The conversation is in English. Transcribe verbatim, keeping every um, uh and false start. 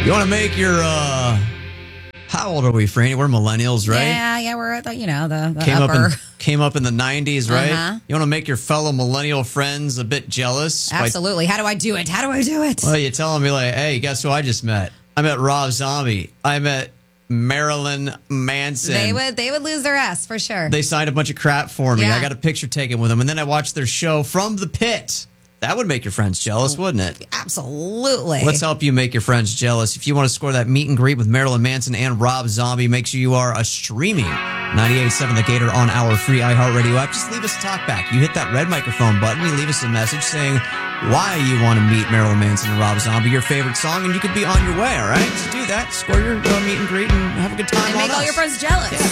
You want to make your, uh, how old are we, Franny? We're millennials, right? Yeah, yeah, we're at the, you know, the, the came upper. Up in, came up in the nineties, right? Uh-huh. You want to make your fellow millennial friends a bit jealous? Absolutely. By, How do I do it? How do I do it? Well, you tell them, be like, hey, guess who I just met? I met Rob Zombie. I met Marilyn Manson. They would they would lose their ass for sure. They signed a bunch of crap for me. Yeah. I got a picture taken with them, and then I watched their show From the Pit. That would make your friends jealous, wouldn't it? Absolutely. Let's help you make your friends jealous. If you want to score that meet and greet with Marilyn Manson and Rob Zombie, make sure you are a streaming ninety-eight point seven The Gator on our free iHeartRadio app. Just leave us a talk back. You hit that red microphone button. You leave us a message saying why you want to meet Marilyn Manson and Rob Zombie, your favorite song, and you could be on your way, all right? So do that. Score your uh, meet and greet and have a good time and on make all us. your friends jealous. Yeah.